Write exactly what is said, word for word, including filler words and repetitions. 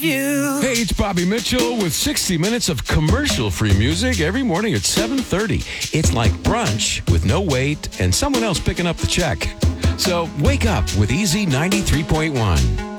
You. Hey, it's Bobby Mitchell with sixty minutes of commercial-free music every morning at seven thirty. It's like brunch with no wait and someone else picking up the check. So wake up with Easy ninety-three point one.